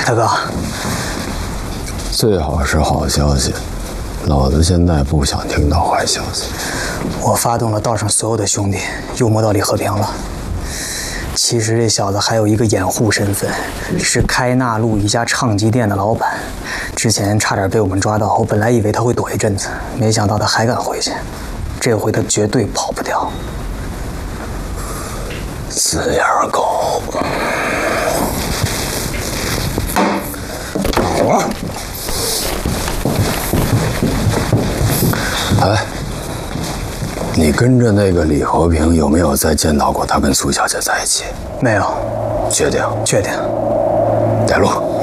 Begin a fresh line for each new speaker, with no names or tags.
大哥，
最好是好消息。老子现在不想听到坏消息。
我发动了道上所有的兄弟，幽魔道里和平了。其实这小子还有一个掩护身份，是开纳路一家唱机店的老板。之前差点被我们抓到，我本来以为他会躲一阵子，没想到他还敢回去。这回他绝对跑不掉。
死眼狗！好啊！哎，你跟着那个李和平有没有再见到过他跟苏小姐在一起？
没有。
确定？
确定。
带路。